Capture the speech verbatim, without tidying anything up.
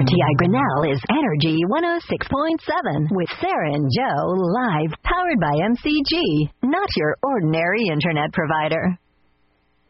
T I Grinnell is Energy one oh six point seven with Sarah and Joe live, powered by M C G, not your ordinary internet provider.